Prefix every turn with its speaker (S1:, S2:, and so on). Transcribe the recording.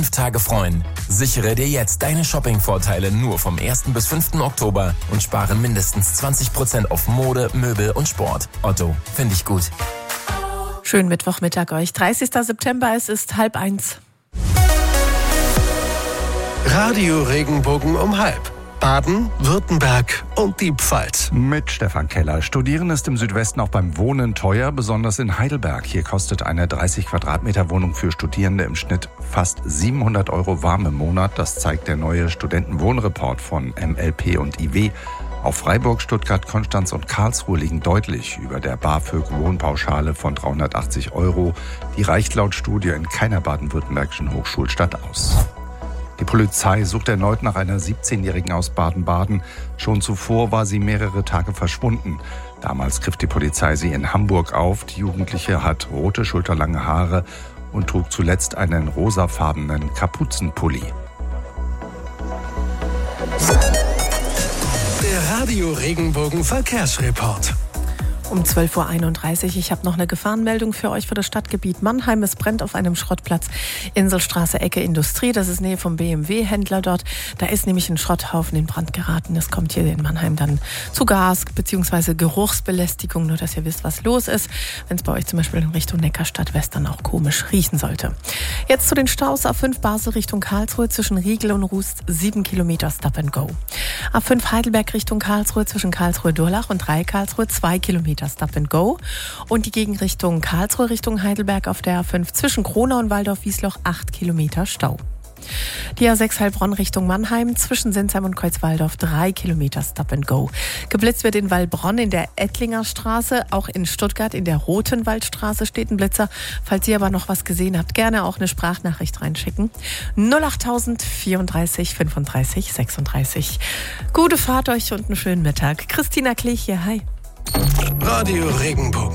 S1: 5 Tage freuen. Sichere dir jetzt deine Shopping-Vorteile nur vom 1. bis 5. Oktober und spare mindestens 20% auf Mode, Möbel und Sport. Otto, finde ich gut.
S2: Schönen Mittwochmittag euch. 30. September, es ist 12:30.
S3: Radio Regenbogen um 12:30. Baden, Württemberg und die Pfalz.
S4: Mit Stefan Keller. Studieren ist im Südwesten auch beim Wohnen teuer, besonders in Heidelberg. Hier kostet eine 30 Quadratmeter Wohnung für Studierende im Schnitt fast 700 € warm im Monat. Das zeigt der neue Studentenwohnreport von MLP und IW. Auch Freiburg, Stuttgart, Konstanz und Karlsruhe liegen deutlich über der BAföG-Wohnpauschale von 380 €. Die reicht laut Studie in keiner baden-württembergischen Hochschulstadt aus. Die Polizei sucht erneut nach einer 17-Jährigen aus Baden-Baden. Schon zuvor war sie mehrere Tage verschwunden. Damals griff die Polizei sie in Hamburg auf. Die Jugendliche hat rote, schulterlange Haare und trug zuletzt einen rosafarbenen Kapuzenpulli.
S3: Der Radio Regenbogen Verkehrsreport.
S2: Um 12:31 Uhr. Ich habe noch eine Gefahrenmeldung für euch für das Stadtgebiet Mannheim. Es brennt auf einem Schrottplatz, Inselstraße, Ecke Industrie. Das ist Nähe vom BMW-Händler dort. Da ist nämlich ein Schrotthaufen in Brand geraten. Es kommt hier in Mannheim dann zu Gas- bzw. Geruchsbelästigung. Nur, dass ihr wisst, was los ist. Wenn es bei euch zum Beispiel in Richtung Neckarstadt West dann auch komisch riechen sollte. Jetzt zu den Staus. A5 Basel Richtung Karlsruhe zwischen Riegel und Rust 7 Kilometer Stop and Go. A5 Heidelberg Richtung Karlsruhe zwischen Karlsruhe-Durlach und Karlsruhe 2 Kilometer Stop and Go. Und die Gegenrichtung Karlsruhe Richtung Heidelberg auf der A5 zwischen Kronau und Waldorf-Wiesloch 8 Kilometer Stau. Die A6 Heilbronn Richtung Mannheim zwischen Sinsheim und Kreuzwaldorf 3 Kilometer Stop and Go. Geblitzt wird in Waldbronn in der Ettlinger Straße, auch in Stuttgart in der Rotenwaldstraße steht ein Blitzer. Falls ihr aber noch was gesehen habt, gerne auch eine Sprachnachricht reinschicken. 08000 34 35 36. Gute Fahrt euch und einen schönen Mittag. Christina Klich hier, hi.
S3: Radio Regenbogen.